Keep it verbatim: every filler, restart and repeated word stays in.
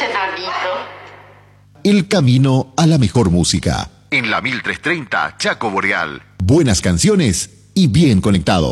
Chenalito. El camino a la mejor música. En la mil trescientos treinta, Chaco Boreal. Buenas canciones y bien conectados.